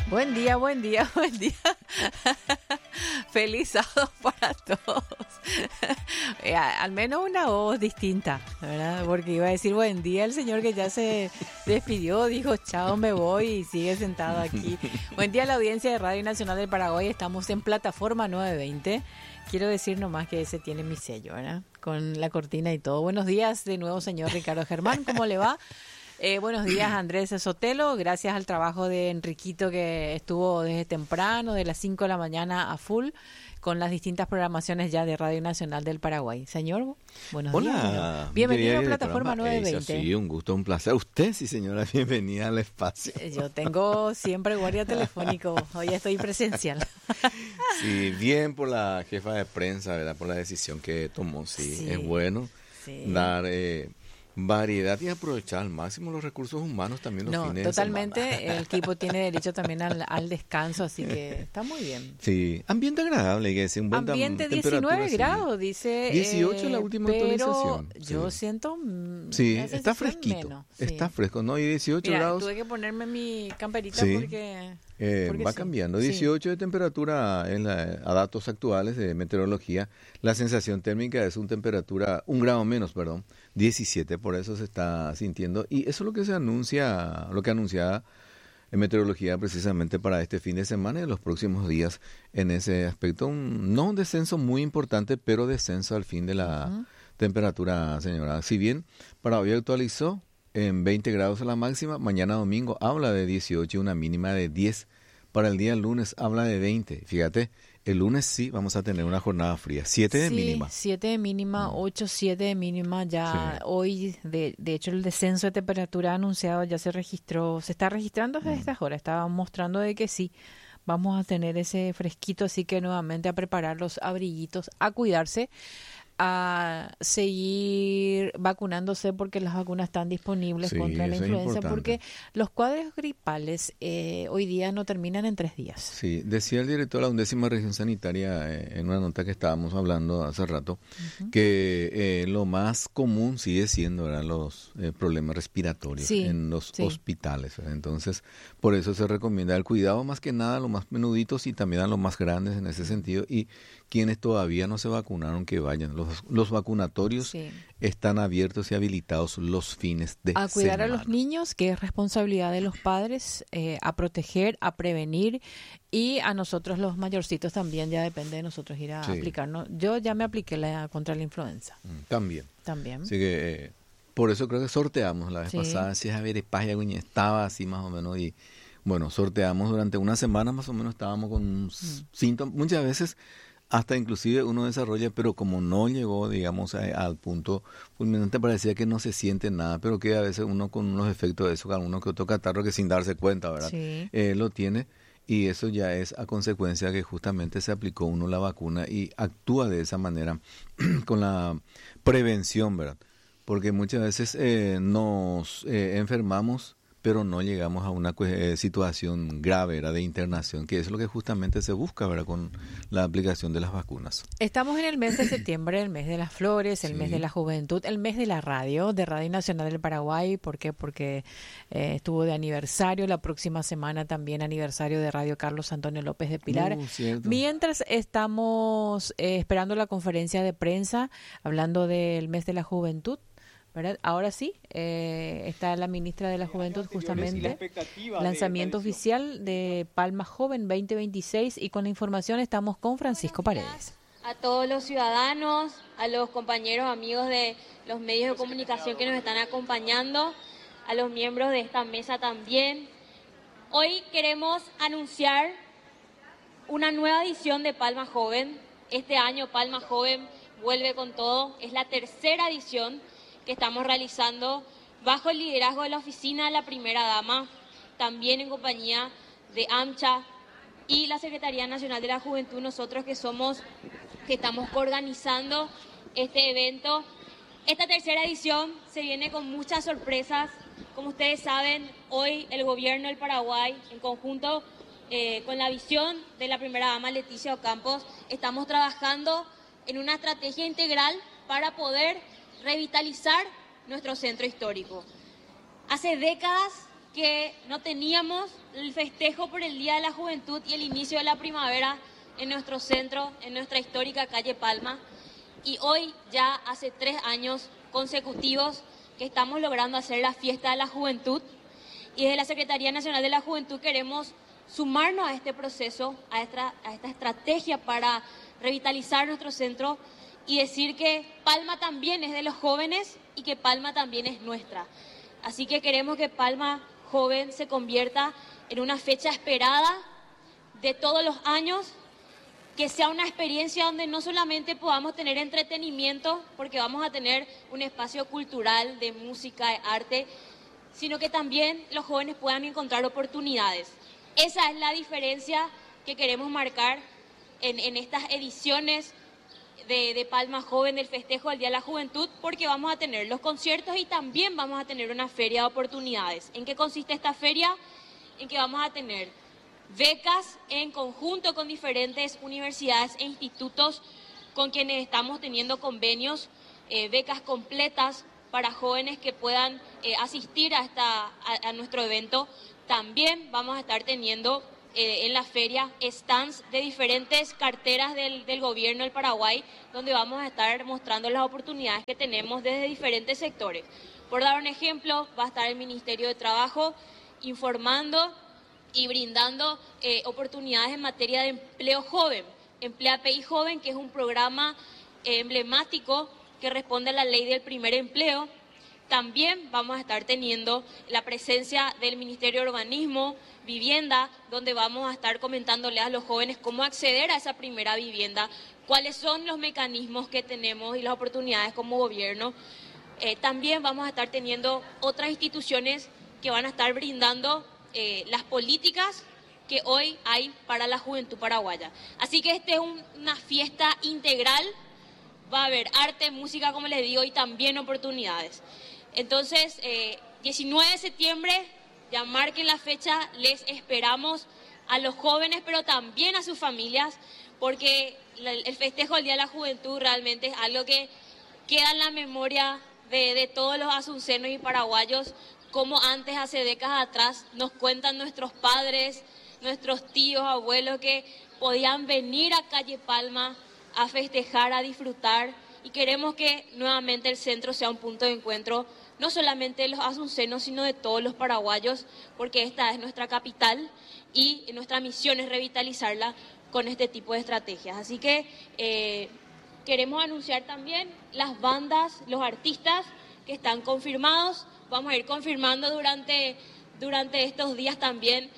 Buen día, buen día, buen día. Feliz sábado para todos. Al menos una voz distinta, ¿verdad? Porque iba a decir buen día el señor que ya se despidió, dijo chao, me voy y sigue sentado aquí. Buen día a la audiencia de Radio Nacional del Paraguay. Estamos en plataforma 920. Quiero decir nomás que ese tiene mi sello, ¿verdad? Con la cortina y todo. Buenos días de nuevo, señor Ricardo Germán. ¿Cómo le va? Buenos días, Andrés Sotelo. Gracias al trabajo de Enriquito, que estuvo desde temprano, de las 5 de la mañana a full, con las distintas programaciones ya de Radio Nacional del Paraguay. Señor, buenos días. Hola. Bienvenido a Plataforma 920. Sí, un gusto, un placer. Usted, sí, señora, bienvenida al espacio. Yo tengo siempre guardia telefónico. Hoy estoy presencial. Sí, bien por la jefa de prensa, ¿verdad? Por la decisión que tomó. Sí. Es bueno dar variedad y aprovechar al máximo los recursos humanos también los fines de semana. Totalmente. El equipo tiene derecho también al descanso, así que está muy bien. Sí, ambiente agradable, que es un buen ambiente 19 grados, dice. 18 la última actualización. Yo siento. Sí, está fresquito. Menos, está fresco, ¿no? Y 18 grados. Tuve que ponerme mi camperita porque va cambiando. 18 de temperatura a datos actuales de meteorología. La sensación térmica es un grado menos, 17, por eso se está sintiendo. Y eso es lo que anunciaba en meteorología precisamente para este fin de semana y los próximos días en ese aspecto. No un descenso muy importante, pero descenso al fin de la temperatura, señora. Si bien para hoy actualizó en 20 grados a la máxima, mañana domingo habla de 18 y una mínima de 10. Para el día lunes habla de 20. Fíjate, el lunes sí vamos a tener una jornada fría. 7 de mínima. 7 de mínima, 8, 7 de mínima. Ya hoy, de hecho, el descenso de temperatura anunciado ya se está registrando desde estas horas. Estaba mostrando de que sí, vamos a tener ese fresquito, así que nuevamente a preparar los abriguitos, a cuidarse, a seguir vacunándose porque las vacunas están disponibles contra la influenza, porque los cuadros gripales hoy día no terminan en 3 días. Sí, decía el director de la 11ª región sanitaria en una nota que estábamos hablando hace rato, que lo más común sigue siendo los problemas respiratorios en los hospitales. Entonces, por eso se recomienda el cuidado más que nada a los más menuditos y también a los más grandes en ese sentido, y quienes todavía no se vacunaron que vayan. Los vacunatorios están abiertos y habilitados los fines de semana. A cuidar a los niños, que es responsabilidad de los padres, a proteger, a prevenir, y a nosotros los mayorcitos también, ya depende de nosotros ir a aplicarnos. Yo ya me apliqué contra la influenza. También. Así que por eso creo que sorteamos la vez pasada, si es a ver, estaba así más o menos, y bueno, sorteamos durante una semana más o menos, estábamos con síntomas, muchas veces hasta inclusive uno desarrolla, pero como no llegó, digamos, al punto fulminante, parecía que no se siente nada, pero que a veces uno con unos efectos de eso, alguno que otro catarro que sin darse cuenta, ¿verdad? Lo tiene, y eso ya es a consecuencia que justamente se aplicó uno la vacuna y actúa de esa manera con la prevención, ¿verdad? Porque muchas veces nos enfermamos, pero no llegamos a una situación grave, de internación, que es lo que justamente se busca, ¿verdad?, con la aplicación de las vacunas. Estamos en el mes de septiembre, el mes de las flores, el mes de la juventud, el mes de la radio, de Radio Nacional del Paraguay. ¿Por qué? Porque estuvo de aniversario, la próxima semana también aniversario de Radio Carlos Antonio López de Pilar. Mientras estamos esperando la conferencia de prensa, hablando del mes de la juventud, ¿verdad? Ahora sí, está la ministra de la Juventud justamente, lanzamiento oficial de Palma Joven 2026, y con la información estamos con Francisco Paredes. A todos los ciudadanos, a los compañeros, amigos de los medios de comunicación que nos están acompañando, a los miembros de esta mesa también. Hoy queremos anunciar una nueva edición de Palma Joven. Este año Palma Joven vuelve con todo, es la tercera edición que estamos realizando bajo el liderazgo de la Oficina de la Primera Dama, también en compañía de AMCHA y la Secretaría Nacional de la Juventud, nosotros que estamos organizando este evento. Esta tercera edición se viene con muchas sorpresas. Como ustedes saben, hoy el gobierno del Paraguay, en conjunto con la visión de la Primera Dama Leticia Ocampos, estamos trabajando en una estrategia integral para poder revitalizar nuestro centro histórico. Hace décadas que no teníamos el festejo por el Día de la Juventud y el inicio de la primavera en nuestro centro, en nuestra histórica calle Palma. Y hoy ya hace 3 años consecutivos que estamos logrando hacer la fiesta de la juventud. Y desde la Secretaría Nacional de la Juventud queremos sumarnos a este proceso, a esta estrategia para revitalizar nuestro centro y decir que Palma también es de los jóvenes y que Palma también es nuestra. Así que queremos que Palma Joven se convierta en una fecha esperada de todos los años, que sea una experiencia donde no solamente podamos tener entretenimiento, porque vamos a tener un espacio cultural de música, de arte, sino que también los jóvenes puedan encontrar oportunidades. Esa es la diferencia que queremos marcar en estas ediciones de Palma Joven, del festejo del Día de la Juventud, porque vamos a tener los conciertos y también vamos a tener una feria de oportunidades. ¿En qué consiste esta feria? En que vamos a tener becas en conjunto con diferentes universidades e institutos con quienes estamos teniendo convenios, becas completas para jóvenes que puedan asistir a nuestro evento. También vamos a estar teniendo en la feria stands de diferentes carteras del gobierno del Paraguay, donde vamos a estar mostrando las oportunidades que tenemos desde diferentes sectores. Por dar un ejemplo, va a estar el Ministerio de Trabajo informando y brindando oportunidades en materia de empleo joven, Emplea PI Joven, que es un programa emblemático que responde a la ley del primer empleo. También vamos a estar teniendo la presencia del Ministerio de Urbanismo, Vivienda, donde vamos a estar comentándoles a los jóvenes cómo acceder a esa primera vivienda, cuáles son los mecanismos que tenemos y las oportunidades como gobierno. También vamos a estar teniendo otras instituciones que van a estar brindando las políticas que hoy hay para la juventud paraguaya. Así que esta es una fiesta integral, va a haber arte, música, como les digo, y también oportunidades. Entonces, 19 de septiembre, ya marquen la fecha, les esperamos a los jóvenes, pero también a sus familias, porque el festejo del Día de la Juventud realmente es algo que queda en la memoria de todos los asuncenos y paraguayos, como antes, hace décadas atrás, nos cuentan nuestros padres, nuestros tíos, abuelos, que podían venir a Calle Palma a festejar, a disfrutar, y queremos que nuevamente el centro sea un punto de encuentro, no solamente de los asuncenos, sino de todos los paraguayos, porque esta es nuestra capital y nuestra misión es revitalizarla con este tipo de estrategias. Así que queremos anunciar también las bandas, los artistas que están confirmados. Vamos a ir confirmando durante estos días también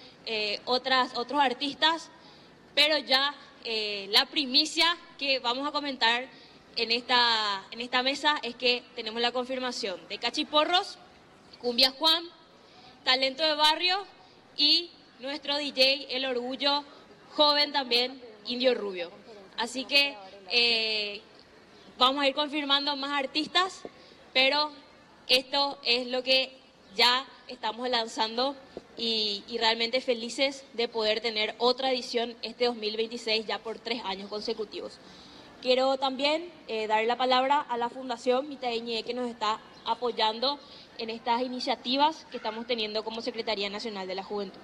otros artistas, pero ya la primicia que vamos a comentar en esta mesa es que tenemos la confirmación de Cachiporros, Cumbia Juan, Talento de Barrio y nuestro DJ, el orgullo joven también, Indio Rubio. Así que vamos a ir confirmando más artistas, pero esto es lo que ya estamos lanzando y realmente felices de poder tener otra edición este 2026 ya por 3 años consecutivos. Quiero también dar la palabra a la Fundación Mitaeñe, que nos está apoyando en estas iniciativas que estamos teniendo como Secretaría Nacional de la Juventud.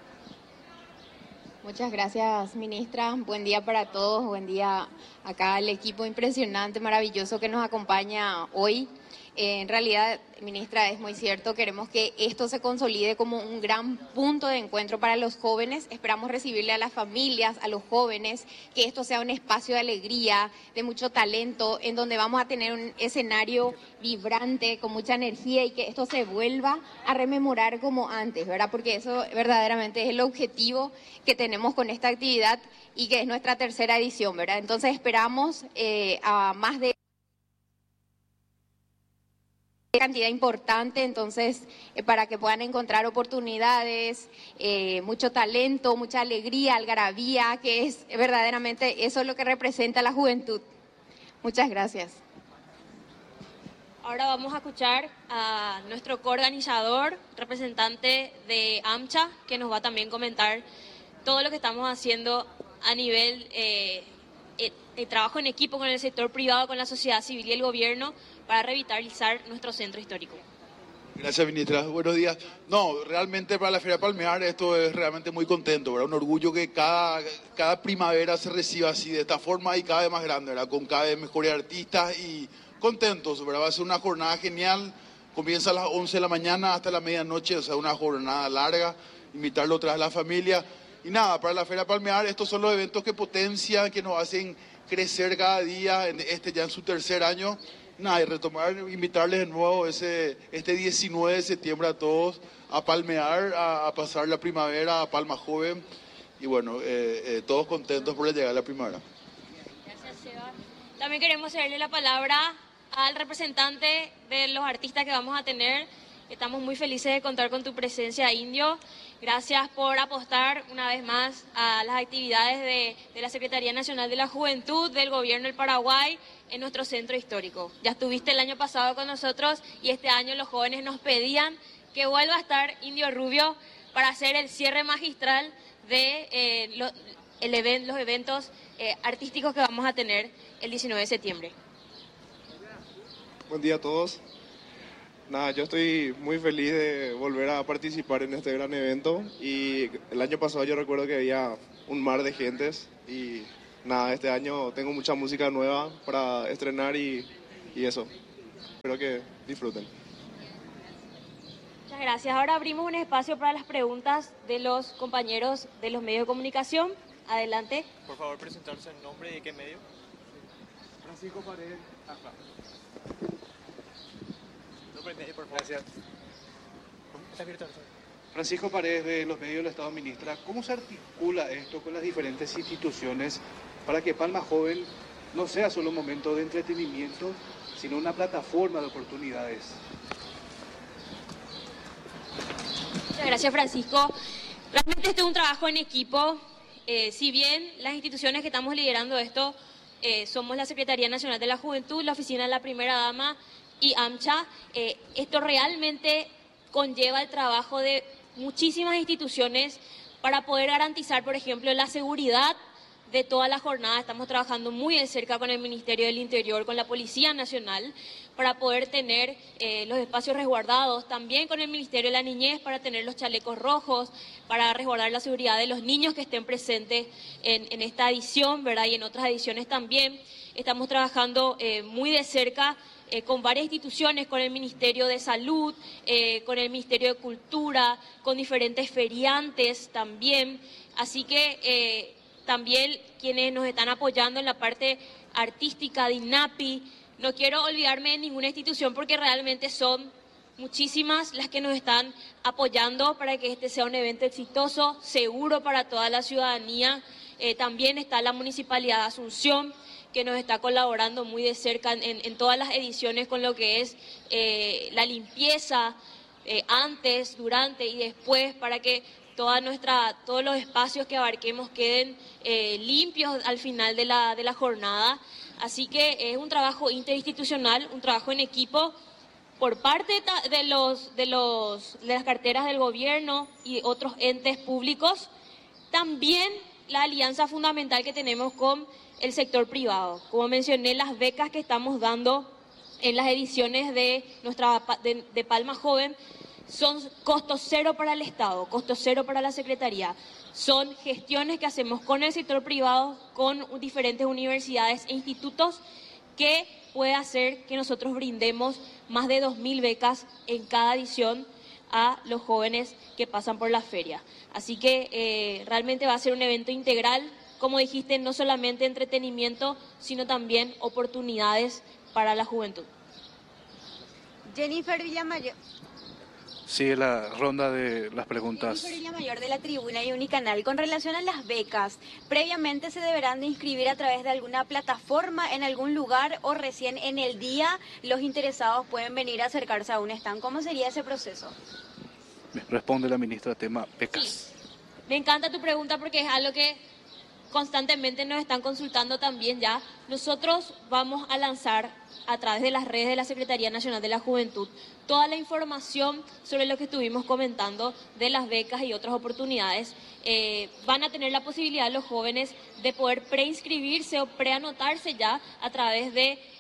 Muchas gracias, ministra. Buen día para todos. Buen día acá al equipo impresionante, maravilloso que nos acompaña hoy. En realidad, ministra, es muy cierto, queremos que esto se consolide como un gran punto de encuentro para los jóvenes. Esperamos recibirle a las familias, a los jóvenes, que esto sea un espacio de alegría, de mucho talento, en donde vamos a tener un escenario vibrante, con mucha energía, y que esto se vuelva a rememorar como antes, ¿verdad? Porque eso verdaderamente es el objetivo que tenemos con esta actividad y que es nuestra 3ª edición, ¿verdad? Entonces esperamos a más de cantidad importante, entonces para que puedan encontrar oportunidades, mucho talento, mucha alegría, algarabía, que es verdaderamente eso es lo que representa la juventud. Muchas gracias. Ahora vamos a escuchar a nuestro coorganizador, representante de AMCHA, que nos va a también comentar todo lo que estamos haciendo a nivel de trabajo en equipo con el sector privado, con la sociedad civil y el gobierno, para revitalizar nuestro centro histórico. Gracias, ministra. Buenos días. No, realmente para la Feria Palmear esto es realmente muy contento, ¿verdad? Un orgullo que cada primavera se reciba así, de esta forma y cada vez más grande, ¿verdad? Con cada vez mejores artistas y contentos, ¿verdad? Va a ser una jornada genial. Comienza a las 11 de la mañana hasta la medianoche, o sea, una jornada larga. Invitarlo otra vez a la familia. Y nada, para la Feria Palmear, estos son los eventos que potencian, que nos hacen crecer cada día, ya en su tercer año. Nada, y retomar, invitarles de nuevo este 19 de septiembre a todos a palmear, a pasar la primavera a Palma Joven. Y bueno, todos contentos por llegar a la primavera. Gracias, Seba. También queremos cederle la palabra al representante de los artistas que vamos a tener. Estamos muy felices de contar con tu presencia, Indio. Gracias por apostar una vez más a las actividades de la Secretaría Nacional de la Juventud del Gobierno del Paraguay en nuestro centro histórico. Ya estuviste el año pasado con nosotros y este año los jóvenes nos pedían que vuelva a estar Indio Rubio para hacer el cierre magistral de los eventos artísticos que vamos a tener el 19 de septiembre. Buen día a todos. Nada, yo estoy muy feliz de volver a participar en este gran evento y el año pasado yo recuerdo que había un mar de gentes y nada, este año tengo mucha música nueva para estrenar y eso. Espero que disfruten. Muchas gracias. Ahora abrimos un espacio para las preguntas de los compañeros de los medios de comunicación. Adelante. Por favor, presentarse en nombre y de qué medio. Francisco Paredes. Gracias. Francisco Paredes, de los medios del Estado. Ministra, ¿cómo se articula esto con las diferentes instituciones para que Palma Joven no sea solo un momento de entretenimiento, sino una plataforma de oportunidades? Muchas gracias, Francisco. Realmente este es un trabajo en equipo. Si bien las instituciones que estamos liderando esto somos la Secretaría Nacional de la Juventud, la Oficina de la Primera Dama y AMCHA, esto realmente conlleva el trabajo de muchísimas instituciones para poder garantizar, por ejemplo, la seguridad de toda la jornada. Estamos trabajando muy de cerca con el Ministerio del Interior, con la Policía Nacional, para poder tener los espacios resguardados, también con el Ministerio de la Niñez para tener los chalecos rojos, para resguardar la seguridad de los niños que estén presentes en esta edición, ¿verdad? Y en otras ediciones también. Estamos trabajando muy de cerca con varias instituciones, con el Ministerio de Salud, con el Ministerio de Cultura, con diferentes feriantes también. Así que también quienes nos están apoyando en la parte artística de INAPI. No quiero olvidarme de ninguna institución porque realmente son muchísimas las que nos están apoyando para que este sea un evento exitoso, seguro para toda la ciudadanía. También está la Municipalidad de Asunción, que nos está colaborando muy de cerca en todas las ediciones con lo que es la limpieza antes, durante y después, para que todos los espacios que abarquemos queden limpios al final de la jornada. Así que es un trabajo interinstitucional, un trabajo en equipo por parte de las carteras del gobierno y otros entes públicos. También la alianza fundamental que tenemos con el sector privado. Como mencioné, las becas que estamos dando en las ediciones de Palma Joven son costo cero para el Estado, costo cero para la Secretaría. Son gestiones que hacemos con el sector privado, con diferentes universidades e institutos, que puede hacer que nosotros brindemos más de 2.000 becas en cada edición a los jóvenes que pasan por la feria. Así que realmente va a ser un evento integral, como dijiste, no solamente entretenimiento, sino también oportunidades para la juventud. Jennifer Villamayor. Sigue la ronda de las preguntas. Jennifer Villamayor, de la Tribuna y Unicanal. Con relación a las becas, ¿previamente se deberán de inscribir a través de alguna plataforma en algún lugar o recién en el día los interesados pueden venir a acercarse a un stand? ¿Cómo sería ese proceso? Responde la ministra tema becas. Sí. Me encanta tu pregunta porque es algo que constantemente nos están consultando también ya. Nosotros vamos a lanzar a través de las redes de la Secretaría Nacional de la Juventud toda la información sobre lo que estuvimos comentando de las becas y otras oportunidades. Van a tener la posibilidad los jóvenes de poder preinscribirse o preanotarse ya a través de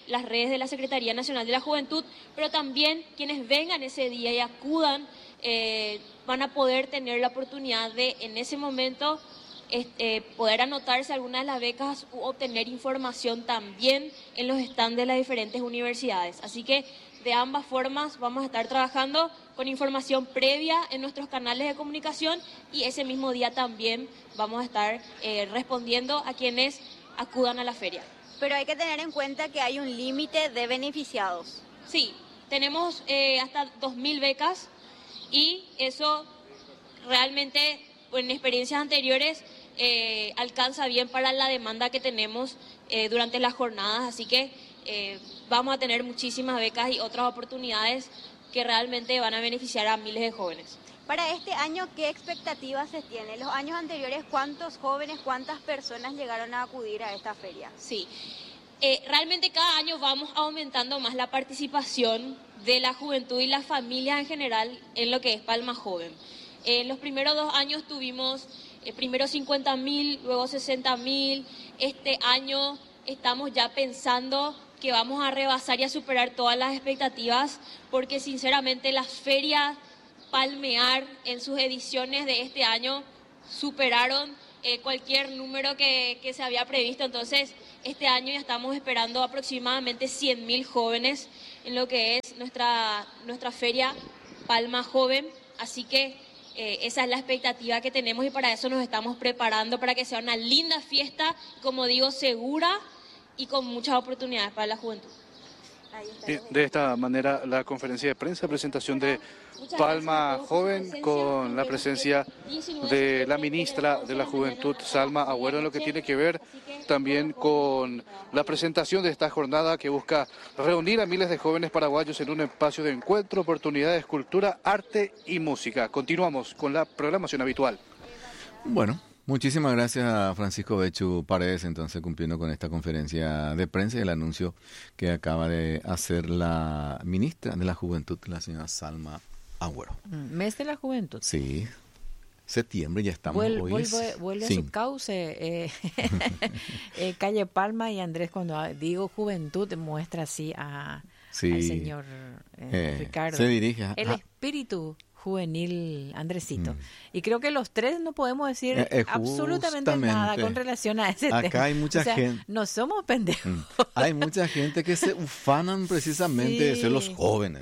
las redes de la Secretaría Nacional de la Juventud, pero también quienes vengan ese día y acudan van a poder tener la oportunidad de en ese momento poder anotarse a alguna de las becas u obtener información también en los stands de las diferentes universidades. Así que de ambas formas vamos a estar trabajando con información previa en nuestros canales de comunicación y ese mismo día también vamos a estar respondiendo a quienes acudan a la feria. Pero hay que tener en cuenta que hay un límite de beneficiados. Sí, tenemos hasta 2.000 becas y eso realmente en experiencias anteriores alcanza bien para la demanda que tenemos durante las jornadas, así que vamos a tener muchísimas becas y otras oportunidades que realmente van a beneficiar a miles de jóvenes. Para este año, ¿qué expectativas se tienen? Los años anteriores, ¿cuántos jóvenes, cuántas personas llegaron a acudir a esta feria? Sí, realmente cada año vamos aumentando más la participación de la juventud y las familias en general en lo que es Palma Joven. En los primeros 2 años tuvimos primero 50.000, luego 60.000. Este año estamos ya pensando que vamos a rebasar y a superar todas las expectativas, porque sinceramente las ferias Palmear en sus ediciones de este año superaron cualquier número que se había previsto. Entonces, este año ya estamos esperando aproximadamente 100.000 jóvenes en lo que es nuestra feria Palma Joven. Así que esa es la expectativa que tenemos y para eso nos estamos preparando, para que sea una linda fiesta, como digo, segura y con muchas oportunidades para la juventud. De esta manera, la conferencia de prensa, presentación de Palma Joven con la presencia de la ministra de la Juventud, Salma Agüero, en lo que tiene que ver también con la presentación de esta jornada que busca reunir a miles de jóvenes paraguayos en un espacio de encuentro, oportunidades, cultura, arte y música. Continuamos con la programación habitual. Bueno, muchísimas gracias a Francisco Bechu Paredes, entonces cumpliendo con esta conferencia de prensa y el anuncio que acaba de hacer la ministra de la Juventud, la señora Salma Agüero. Mes de la Juventud. Sí, septiembre ya estamos. Vuelve a su cauce. Calle Palma y Andrés, cuando digo juventud, muestra así al señor Ricardo. Se dirige el espíritu juvenil Andresito. Y creo que los tres no podemos decir absolutamente nada con relación a ese tema. Acá hay mucha gente. No somos pendejos. Hay mucha gente que se ufanan precisamente de ser los jóvenes.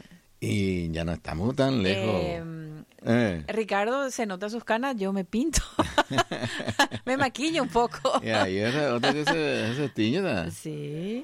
Y ya no estamos tan lejos. Ricardo se nota sus canas, yo me pinto. Me maquillo un poco. Y ahí es otra que se tiñe. Sí.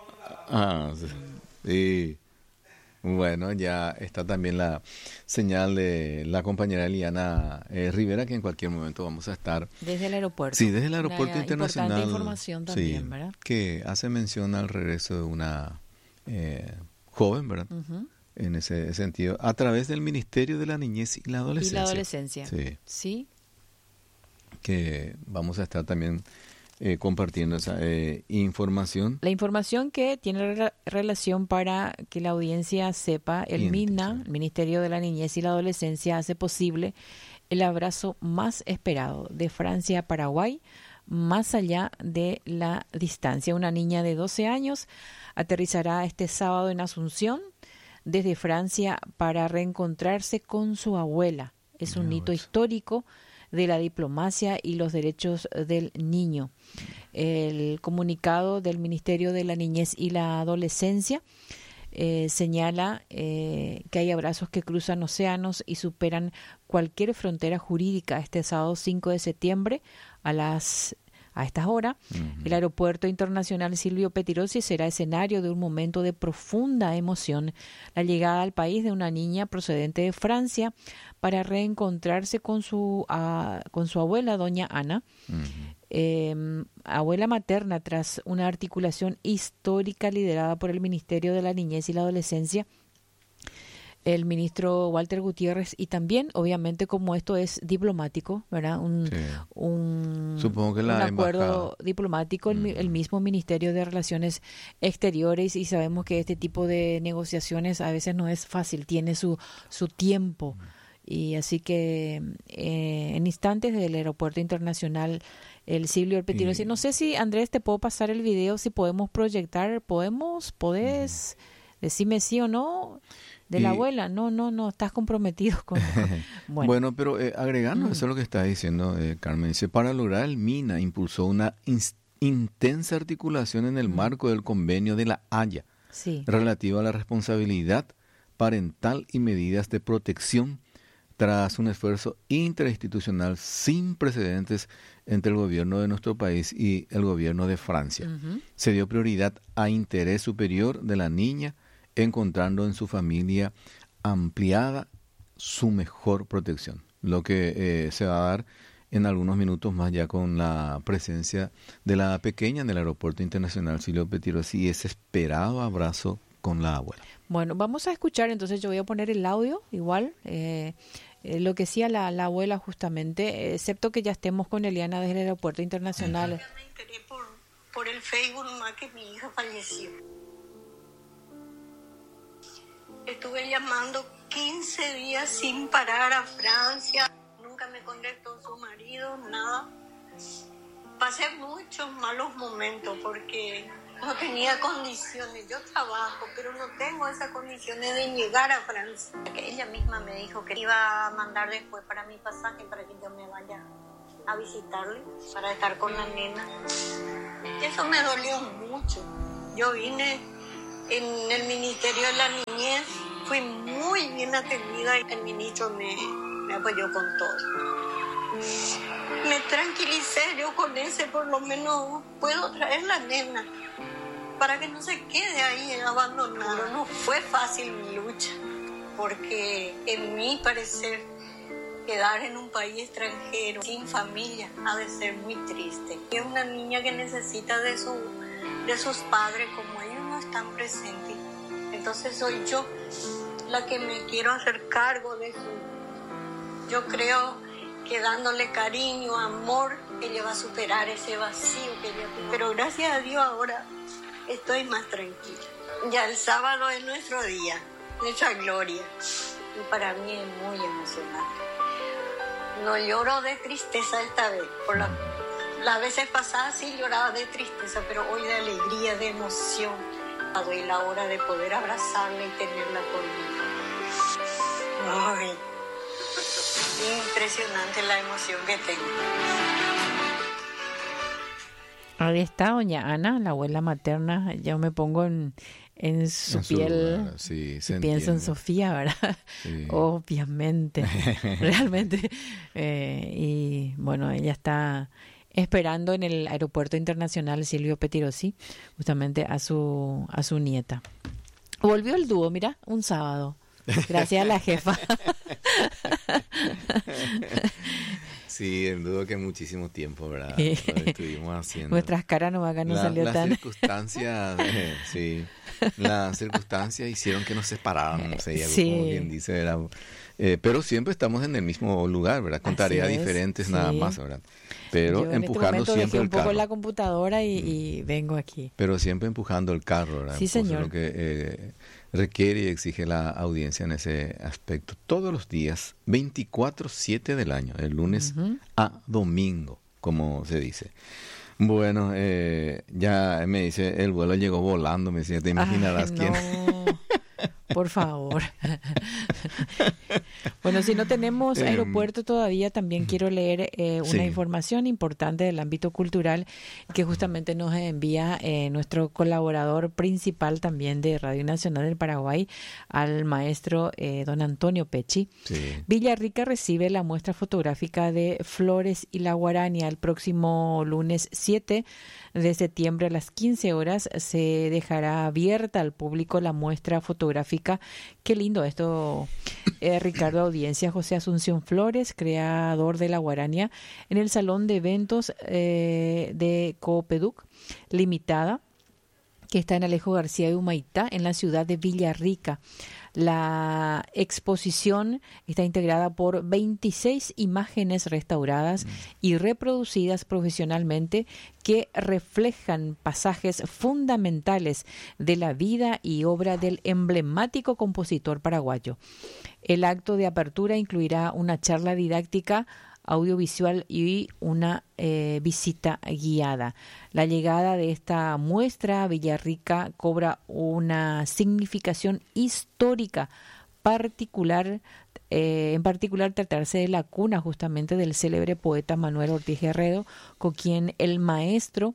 Sí. Bueno, ya está también la señal de la compañera Eliana Rivera, que en cualquier momento vamos a estar. Desde el aeropuerto. Sí, desde el aeropuerto internacional. Importante información también, ¿verdad? Que hace mención al regreso de una joven, ¿verdad? En ese sentido, a través del Ministerio de la Niñez y la Adolescencia. Sí. Que vamos a estar también compartiendo esa información. La información que tiene relación para que la audiencia sepa, el MINA, el Ministerio de la Niñez y la Adolescencia, hace posible el abrazo más esperado de Francia a Paraguay, más allá de la distancia. Una niña de 12 años aterrizará este sábado en Asunción desde Francia para reencontrarse con su abuela. Es un hito histórico de la diplomacia y los derechos del niño. El comunicado del Ministerio de la Niñez y la Adolescencia señala que hay abrazos que cruzan océanos y superan cualquier frontera jurídica. Este sábado 5 de septiembre a estas horas, el Aeropuerto Internacional Silvio Pettirossi será escenario de un momento de profunda emoción. La llegada al país de una niña procedente de Francia para reencontrarse con su abuela, doña Ana, abuela materna, tras una articulación histórica liderada por el Ministerio de la Niñez y la Adolescencia, el ministro Walter Gutiérrez, y también, obviamente, como esto es diplomático, ¿verdad? Supongo que un acuerdo diplomático, el mismo Ministerio de Relaciones Exteriores, y sabemos que este tipo de negociaciones a veces no es fácil, tiene su tiempo Y así que en instantes del Aeropuerto Internacional el Silvio Pettirossi. No sé si, Andrés, te puedo pasar el video, si podemos proyectar. ¿Podés decirme sí o no? De la abuela, no, estás comprometido con... Bueno, pero agregando eso es lo que está diciendo Carmen, dice, para lograr el MINA impulsó una intensa articulación en el marco del convenio de la Haya, relativa a la responsabilidad parental y medidas de protección, tras un esfuerzo interinstitucional sin precedentes entre el gobierno de nuestro país y el gobierno de Francia. Se dio prioridad a interés superior de la niña, encontrando en su familia ampliada su mejor protección. Lo que se va a dar en algunos minutos más ya con la presencia de la pequeña en el Aeropuerto Internacional Silvio Pettirossi y ese esperado abrazo con la abuela. Bueno, vamos a escuchar, entonces yo voy a poner el audio igual, lo que decía la abuela justamente, excepto que ya estemos con Eliana desde el Aeropuerto Internacional. Me enteré por el Facebook nomás que mi hija falleció. Estuve llamando 15 días sin parar a Francia. Nunca me contestó su marido, nada. Pasé muchos malos momentos porque no tenía condiciones. Yo trabajo, pero no tengo esas condiciones de llegar a Francia. Ella misma me dijo que iba a mandar después para mi pasaje para que yo me vaya a visitarle, para estar con la nena. Eso me dolió mucho. Yo vine en el Ministerio de la Niñez, fui muy bien atendida y el ministro me apoyó con todo. Me tranquilicé yo con ese, por lo menos puedo traer la nena para que no se quede ahí abandonada. No fue fácil mi lucha, porque en mi parecer quedar en un país extranjero sin familia ha de ser muy triste. Es una niña que necesita de sus padres, como ellos no están presentes. Entonces soy yo la que me quiero hacer cargo de su... Yo creo que dándole cariño, amor, ella va a superar ese vacío que ella tiene. Pero gracias a Dios ahora estoy más tranquila. Ya el sábado es nuestro día, nuestra gloria. Y para mí es muy emocionante. No lloro de tristeza esta vez. Por las veces pasadas sí lloraba de tristeza, pero hoy de alegría, de emoción. Doy la hora de poder abrazarla y tenerla conmigo. Ay, impresionante la emoción que tengo. Ahí está doña Ana, la abuela materna. Ya me pongo en su piel. Sí, pienso en Sofía, ¿verdad? Sí. Obviamente, realmente. Y bueno, ella está esperando en el Aeropuerto Internacional Silvio Pettirossi justamente a su nieta. Volvió el dúo, mira, un sábado. Gracias a la jefa. Sí, el dúo que muchísimo tiempo, ¿verdad? Lo estuvimos haciendo. Nuestras caras no salió las tan... Las circunstancias hicieron que nos separaran, no sé, como bien dice, ¿verdad? Pero siempre estamos en el mismo lugar, ¿verdad? Con tareas diferentes nada más, ¿verdad? Pero yo empujando siempre el carro. Un poco la computadora y vengo aquí. Pero siempre empujando el carro, ¿verdad? Sí, señor. Eso es lo que requiere y exige la audiencia en ese aspecto. Todos los días, 24/7 del año, de lunes a domingo, como se dice. Bueno, ya me dice, el vuelo llegó volando, me decía, te imaginarás quién. Por favor. Bueno, si no tenemos aeropuerto todavía, también quiero leer una información importante del ámbito cultural que justamente nos envía nuestro colaborador principal también de Radio Nacional del Paraguay, al maestro don Antonio Pecci. Sí. Villarrica recibe la muestra fotográfica de Flores y la Guarania el próximo lunes 7 de septiembre a las 15 horas. Se dejará abierta al público la muestra fotográfica. Qué lindo esto, Ricardo Audiencia. José Asunción Flores, creador de la Guarania, en el Salón de Eventos de Coopeduc Limitada, que está en Alejo García de Humaitá, en la ciudad de Villarrica. La exposición está integrada por 26 imágenes restauradas y reproducidas profesionalmente que reflejan pasajes fundamentales de la vida y obra del emblemático compositor paraguayo. El acto de apertura incluirá una charla didáctica, audiovisual y una visita guiada. La llegada de esta muestra a Villarrica cobra una significación histórica particular, en particular tratarse de la cuna justamente del célebre poeta Manuel Ortiz Guerrero, con quien el maestro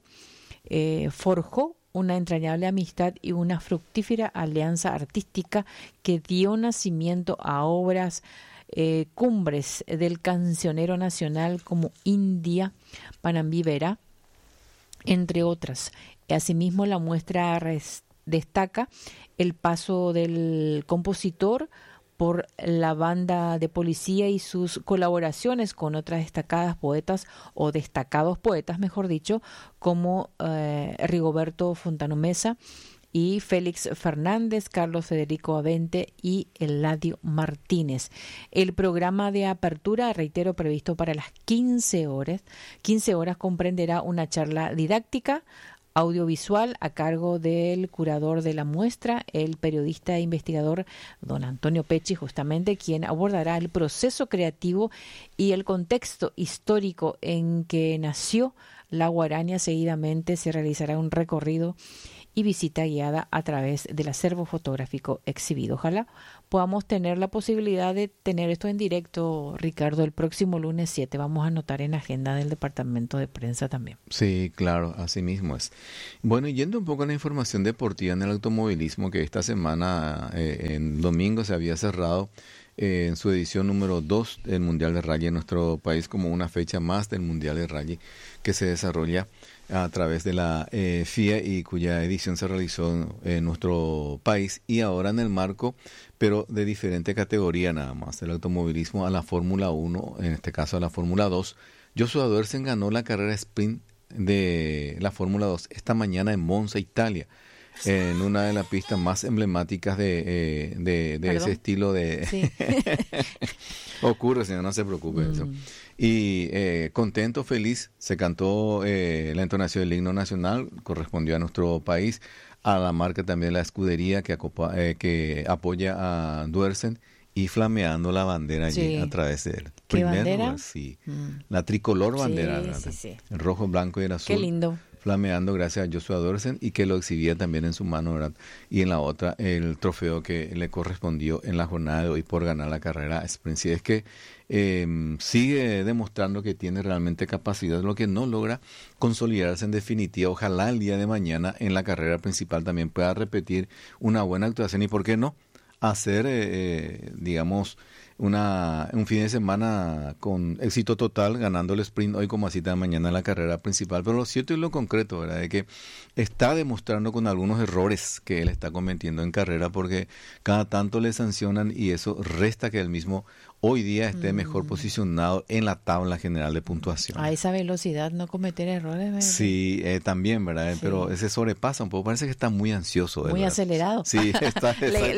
forjó una entrañable amistad y una fructífera alianza artística que dio nacimiento a obras cumbres del cancionero nacional como India, Panambi Vera, entre otras. Asimismo, la muestra destaca el paso del compositor por la banda de policía y sus colaboraciones con otras destacadas poetas, o destacados poetas, mejor dicho, como Rigoberto Fontano Mesa y Félix Fernández, Carlos Federico Avente y Eladio Martínez. El programa de apertura, reitero, previsto para las 15 horas, comprenderá una charla didáctica, audiovisual a cargo del curador de la muestra, el periodista e investigador don Antonio Pecci, justamente, quien abordará el proceso creativo y el contexto histórico en que nació la guaraña. Seguidamente se realizará un recorrido y visita guiada a través del acervo fotográfico exhibido. Ojalá podamos tener la posibilidad de tener esto en directo, Ricardo, el próximo lunes 7. Vamos a anotar en la agenda del departamento de prensa también. Sí, claro, así mismo es. Bueno, yendo un poco a la información deportiva en el automovilismo, que esta semana, en domingo, se había cerrado en su edición número 2 del Mundial de Rally en nuestro país, como una fecha más del Mundial de Rally que se desarrolla a través de la FIA y cuya edición se realizó en nuestro país, y ahora en el marco, pero de diferente categoría nada más, del automovilismo a la Fórmula 1, en este caso a la Fórmula 2. Joshua Doersen ganó la carrera sprint de la Fórmula 2 esta mañana en Monza, Italia, en una de las pistas más emblemáticas de ese estilo de... Sí. Ocurre, señor, no se preocupe eso. Y contento, feliz, se cantó la entonación del himno nacional, correspondió a nuestro país, a la marca también la escudería que apoya a Doersen, y flameando la bandera allí a través de él. ¿Qué bandera? Lugar, sí. La tricolor bandera, sí. El rojo, blanco y el azul. Qué lindo. Flameando gracias a Joshua Doersen, y que lo exhibía también en su mano, ¿verdad? Y en la otra el trofeo que le correspondió en la jornada de hoy por ganar la carrera sprint. Si es que sigue demostrando que tiene realmente capacidad, lo que no logra consolidarse en definitiva. Ojalá el día de mañana en la carrera principal también pueda repetir una buena actuación, y por qué no hacer, digamos, un fin de semana con éxito total, ganando el sprint hoy como así de mañana en la carrera principal. Pero lo cierto y lo concreto, ¿verdad?, es que está demostrando con algunos errores que él está cometiendo en carrera, porque cada tanto le sancionan y eso resta que él mismo hoy día esté mejor posicionado en la tabla general de puntuación. A esa velocidad no cometer errores, ¿verdad? Sí, también, ¿verdad? Sí. Pero ese sobrepasa un poco, parece que está muy ansioso. Muy ¿verdad? Acelerado. Sí, está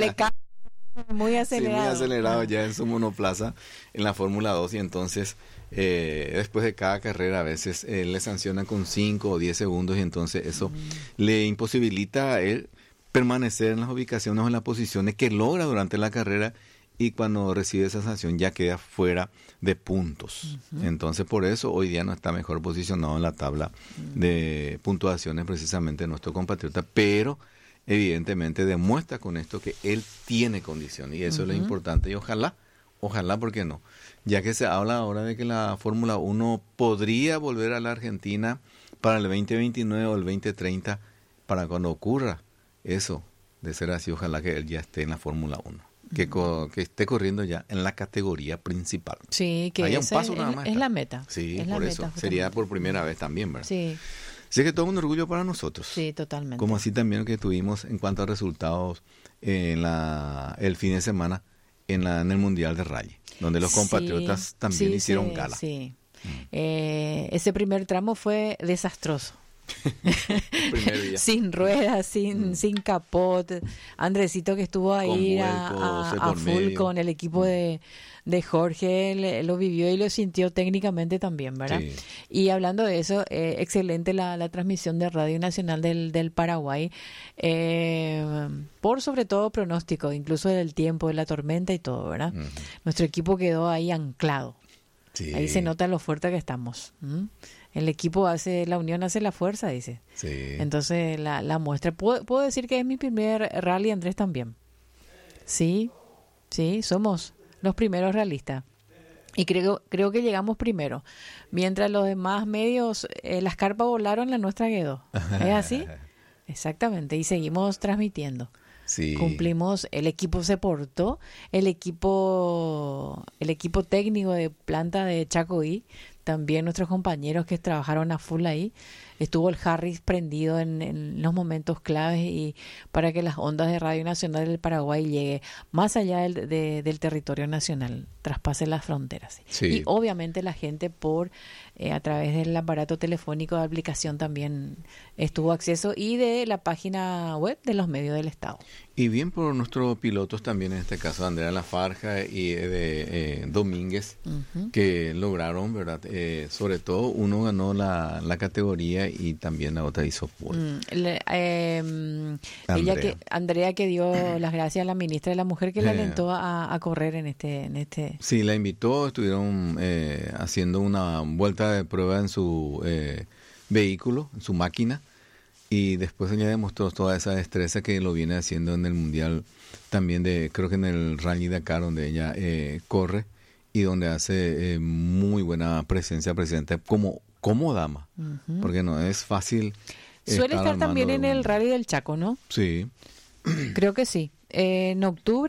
muy acelerado. Sí, muy acelerado ya en su monoplaza en la Fórmula 2, y entonces después de cada carrera a veces le sancionan con 5 o 10 segundos, y entonces eso le imposibilita a él permanecer en las ubicaciones o en las posiciones que logra durante la carrera, y cuando recibe esa sanción ya queda fuera de puntos. Entonces por eso hoy día no está mejor posicionado en la tabla de puntuaciones precisamente nuestro compatriota, pero evidentemente demuestra con esto que él tiene condiciones, y eso es lo importante, y ojalá, ¿por qué no? Ya que se habla ahora de que la Fórmula 1 podría volver a la Argentina para el 2029 o el 2030, para cuando ocurra eso, de ser así, ojalá que él ya esté en la Fórmula 1. Que esté corriendo ya en la categoría principal. Sí, que haya un paso nada más. Es la meta. Sí, es por la eso. meta, sería por primera vez también, ¿verdad? Sí. Así que todo un orgullo para nosotros. Sí, totalmente. Como así también que tuvimos en cuanto a resultados en el fin de semana en el Mundial de Rally, donde los compatriotas también hicieron gala. Sí. Ese primer tramo fue desastroso. Primer día. Sin ruedas, sin capot. Andresito que estuvo ahí a full con el equipo de Jorge, lo vivió y lo sintió técnicamente también, ¿verdad? Sí. Y hablando de eso, excelente la transmisión de Radio Nacional del Paraguay, por sobre todo pronóstico, incluso del tiempo, de la tormenta y todo, ¿verdad? Uh-huh. Nuestro equipo quedó ahí anclado. Sí. Ahí se nota lo fuerte que estamos. El equipo la unión hace la fuerza, dice. Sí. Entonces la muestra. ¿Puedo decir que es mi primer rally, Andrés, también? Sí, somos los primeros realistas. Y creo que llegamos primero. Mientras los demás medios, las carpas volaron, la nuestra quedó. ¿Es así? Exactamente. Y seguimos transmitiendo. Sí. Cumplimos, el equipo se portó, el equipo técnico de planta de Chacoí, también nuestros compañeros que trabajaron a full ahí, estuvo el Harris prendido en los momentos claves y para que las ondas de Radio Nacional del Paraguay llegue más allá del territorio nacional, traspase las fronteras. Sí. Y obviamente la gente a través del aparato telefónico de aplicación también estuvo acceso y de la página web de los medios del Estado. Y bien por nuestros pilotos también, en este caso Andrea Lafarja y de Domínguez, uh-huh, que lograron, ¿verdad? Sobre todo uno ganó la categoría y también la otra hizo pole. Andrea que dio las gracias a la ministra de la Mujer que le alentó a correr en este. Sí, la invitó, estuvieron haciendo una vuelta de prueba en su vehículo, en su máquina, y después ella demostró toda esa destreza que lo viene haciendo en el mundial también creo que en el Rally Dakar, donde ella corre y donde hace muy buena presencia como dama, uh-huh, porque no es fácil. Suele estar también en el Rally del Chaco, ¿no? Sí. Creo que sí. En octubre